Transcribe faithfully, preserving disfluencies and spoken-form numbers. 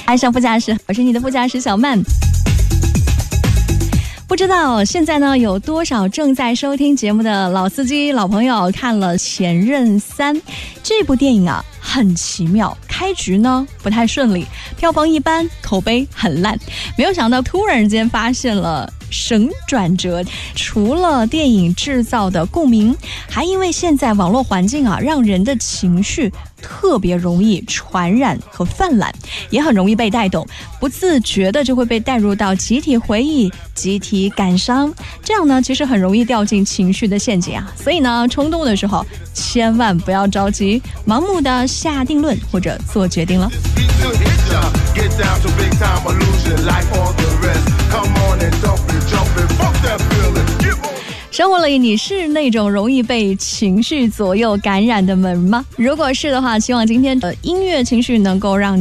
爱上副驾驶，我是你的副驾驶小曼。不知道现在呢有多少正在收听节目的老司机老朋友看了《前任三》这部电影啊，很奇妙，开局呢不太顺利，票房一般，口碑很烂，没有想到突然间发现了神转折，除了电影制造的共鸣，还因为现在网络环境啊，让人的情绪特别容易传染和泛滥，也很容易被带动，不自觉的就会被带入到集体回忆、集体感伤，这样呢其实很容易掉进情绪的陷阱啊。所以呢冲动的时候千万不要着急盲目的下定论或者做决定了。生活里你是那种容易被情绪左右感染的人吗？如果是的话，希望今天的音乐情绪能够让你